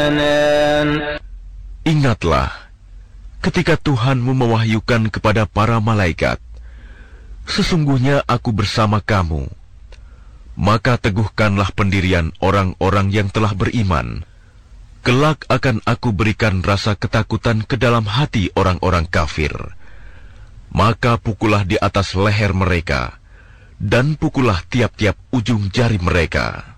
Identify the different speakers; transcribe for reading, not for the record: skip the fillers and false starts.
Speaker 1: Ingatlah, ketika Tuhanmu mewahyukan kepada para malaikat, sesungguhnya aku bersama kamu. Maka teguhkanlah pendirian orang-orang yang telah beriman. Kelak akan aku berikan rasa ketakutan ke dalam hati orang-orang kafir. Maka pukullah di atas leher mereka, dan pukullah tiap-tiap ujung jari mereka.